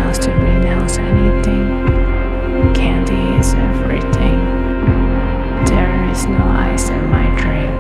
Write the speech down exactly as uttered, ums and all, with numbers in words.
else to renounce anything. Candy is everything. There is no ice in my drink.